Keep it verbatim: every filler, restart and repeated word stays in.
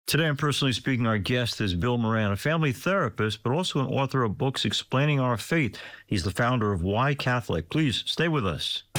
Today, I'm personally speaking. Our guest is Bill Moran, a family therapist, but also an author of books explaining our faith. He's the founder of Why Catholic. Please stay with us.